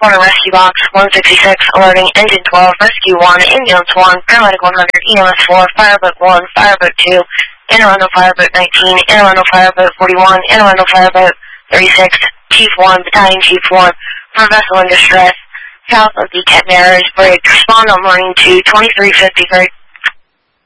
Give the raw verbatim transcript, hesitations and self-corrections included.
Corner Rescue Box one sixty-six, alerting Engine twelve, Rescue one, Ambulance one, Paramedic one hundred, E M S four, Fireboat one, Fireboat two, Anne Arundel Fireboat nineteen, Anne Arundel Fireboat forty-one, Anne Arundel Fireboat thirty-six, Chief one, Battalion Chief one, for vessel in distress, south of the Cat Narrows Bridge. Respond on Marine two, twenty-three fifty-three.